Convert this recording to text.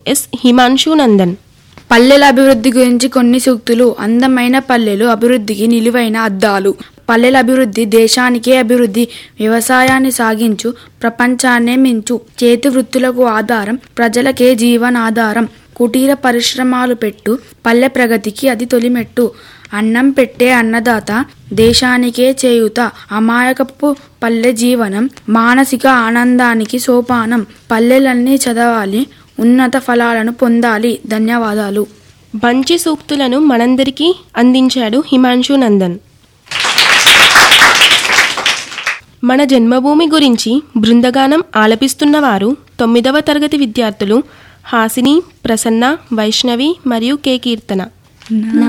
Yes Himanshu Nandan. పల్లెల అభివృద్ధి గురించి కొన్ని సూక్తులు. అందమైన పల్లెలు అభివృద్ధికి నిలువైన అద్దాలు. పల్లెల అభివృద్ధి దేశానికే అభివృద్ధి. వ్యవసాయాన్ని సాగించు, ప్రపంచాన్నే మించు. చేతి వృత్తులకు ఆధారం, ప్రజలకే జీవనాధారం. కుటీర పరిశ్రమలు పెట్టు, పల్లె ప్రగతికి అది తొలిమెట్టు. అన్నం పెట్టే అన్నదాత, దేశానికే చేయుత. అమాయకపు పల్లె జీవనం, మానసిక ఆనందానికి సోపానం. పల్లెలన్నీ చదవాలి, ఉన్నత ఫలాలను పొందాలి. ధన్యవాదాలు. మంచి సూక్తులను మనందరికీ అందించాడు హిమాంశు నందన్. మన జన్మభూమి గురించి బృందగానం ఆలపిస్తున్నవారు 9వ తరగతి విద్యార్థులు హాసిని, ప్రసన్న, వైష్ణవి మరియు కే కీర్తన.